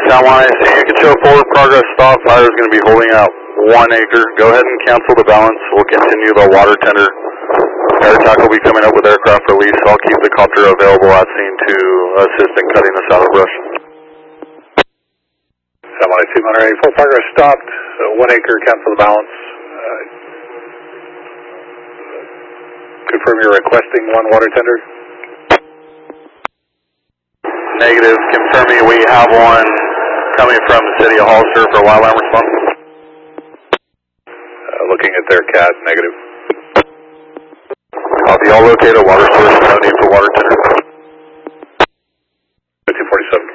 Soundwise, you can show forward progress stop. Fire is going to be holding out 1 acre. Go ahead and cancel the balance. We'll continue the water tender. Air TAC will be coming up with aircraft release. I'll keep the copter available at scene to assist in cutting the saddle brush. Soundwise, T Monterey, full progress stopped. 1 acre, cancel the balance. Confirm you're requesting 1 water tender. Negative. Confirming we have one coming from the city of Hollister for wildland response. Looking at their CAD, negative. Copy. I'll locate a water source. No need for water tender. 247.